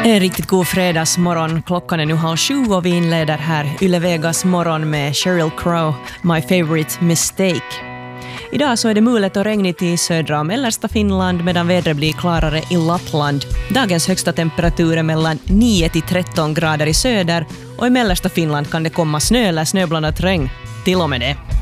En riktigt god fredagsmorgon. Klockan är nu 6:30 och vi inleder här Yle Vegas morgon med Sheryl Crow, My Favorite Mistake. Idag så är det mulet och regnigt i södra och mellersta Finland medan vädret blir klarare i Lappland. Dagens högsta temperatur är mellan 9 till 13 grader i söder och i mellersta Finland kan det komma snö eller snöblandat regn till och med det.